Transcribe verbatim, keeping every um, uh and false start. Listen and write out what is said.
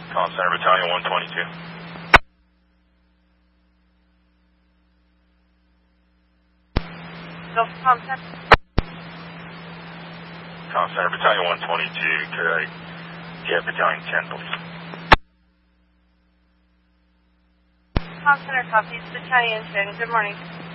Call Center Battalion one twenty-two. Go for contact. Call Center Battalion one twenty-two. Could I get Battalion ten, please? Call Center copies. Battalion ten. Good morning.